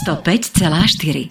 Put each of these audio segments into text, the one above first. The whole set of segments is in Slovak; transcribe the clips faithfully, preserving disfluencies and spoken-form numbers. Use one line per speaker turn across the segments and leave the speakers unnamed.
sto päť celá štyri.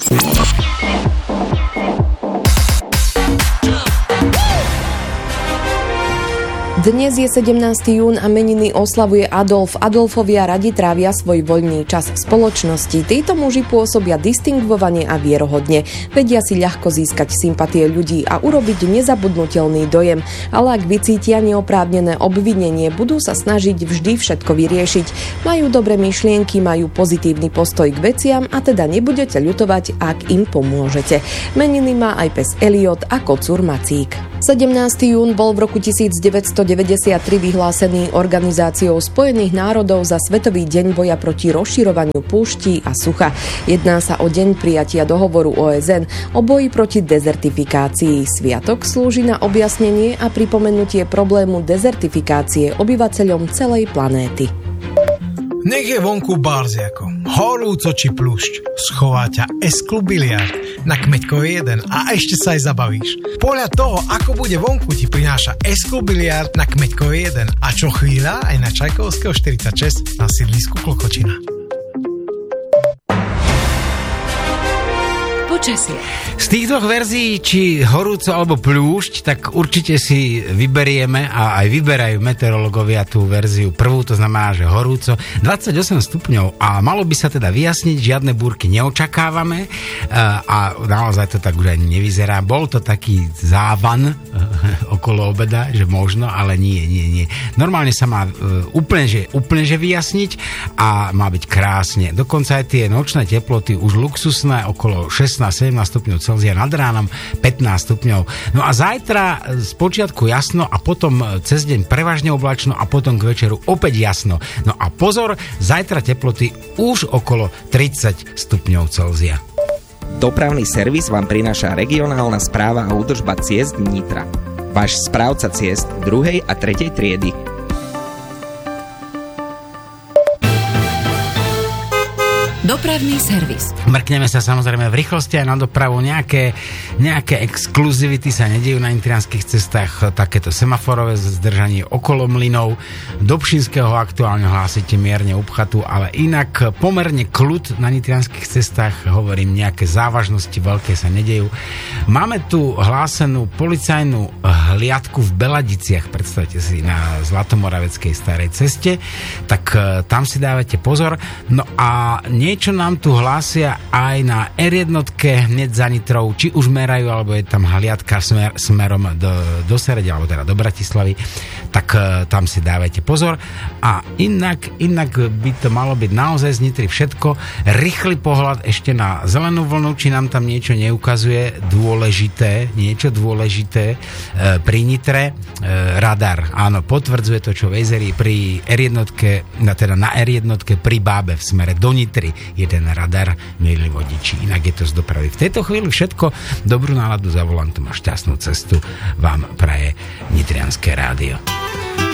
Dnes je sedemnásteho jún a meniny oslavuje Adolf. Adolfovia radi trávia svoj voľný čas v spoločnosti. Títo muži pôsobia distingvovane a vierohodne. Vedia si ľahko získať sympatie ľudí a urobiť nezabudnutelný dojem. Ale ak vycítia neoprávnené obvinenie, budú sa snažiť vždy všetko vyriešiť. Majú dobré myšlienky, majú pozitívny postoj k veciam a teda nebudete ľutovať, ak im pomôžete. Meniny má aj pes Eliot a kocúr Macík. sedemnásteho jún bol v roku devätnásťstodeväťdesiattri vyhlásený Organizáciou spojených národov za Svetový deň boja proti rozširovaniu púští a sucha. Jedná sa o deň prijatia dohovoru ó es en o boji proti dezertifikácii. Sviatok slúži na objasnenie a pripomenutie problému dezertifikácie obyvateľom celej planéty.
Nech je vonku barziako, horúco či pľúšť, schová ťa S-klub biliard na Kmeďkovej jeden a ešte sa aj zabavíš. Podľa toho, ako bude vonku, ti prináša S-klub biliard na Kmeďkovej jeden a čo chvíľa aj na Čajkovského štyridsaťšesť na sídlisku Klokočina.
Počasie.
Z tých dvoch verzií, či horúco alebo pľúšť, tak určite si vyberieme a aj vyberajú meteorológovia tú verziu prvú, to znamená, že horúco. dvadsaťosem stupňov a malo by sa teda vyjasniť, žiadne búrky neočakávame a naozaj to tak už ani nevyzerá. Bol to taký závan okolo obeda, že možno, ale nie, nie, nie. Normálne sa má úplne, že, úplne, že vyjasniť a má byť krásne. Dokonca aj tie nočné teploty už luxusné, okolo šestnásť sedemnásť stupňov Celzia, nad ránom pätnásť stupňov. No a zajtra z počiatku jasno a potom cez deň prevažne oblačno a potom k večeru opäť jasno. No a pozor, zajtra teploty už okolo tridsať stupňov Celzia.
Dopravný servis vám prináša regionálna správa a údržba ciest Nitra. Váš správca ciest druhej a tretej triedy.
Dopravný servis.
Mrkneme sa samozrejme v rýchlosti aj na dopravu. Nejaké, nejaké exkluzivity sa nedejú na nitrianskych cestách. Takéto semaforové zdržanie okolo mlynov. Do Pšinského aktuálne hlásite mierne upchatu, ale inak pomerne kľud na nitrianskych cestách. Hovorím, nejaké závažnosti veľké sa nedejú. Máme tu hlásenú policajnú hliadku v Beladiciach, predstavte si, na Zlatomoraveckej starej ceste. Tak tam si dávate pozor. No a nie Niečo nám tu hlásia aj na er jeden hneď za Nitrou, či už merajú, alebo je tam hliadka smer, smerom do, do Serede, alebo teda do Bratislavy, tak uh, tam si dávajte pozor. A inak, inak by to malo byť naozaj z Nitry všetko. Rýchly pohľad ešte na zelenú vlnu, či nám tam niečo neukazuje dôležité, niečo dôležité uh, pri Nitre. Uh, radar, áno, potvrdzuje to, čo Wazery pri er jeden, na, teda na er jeden pri Bábe v smere do Nitry. Jeden radar, milí vodiči. Inak je to z dopravy. V tejto chvíli všetko. Dobrú náladu za volantom a šťastnú cestu vám praje Nitrianske rádio.